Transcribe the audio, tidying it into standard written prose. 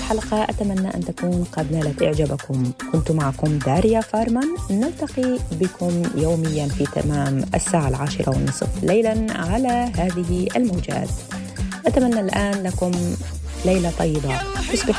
الحلقة أتمنى أن تكون قد نالت إعجابكم. كنت معكم داريا فارمان، نلتقي بكم يوميا في تمام 10:10 ليلا على هذه الموجات. أتمنى الآن لكم ليلة طيبة. تصبحوا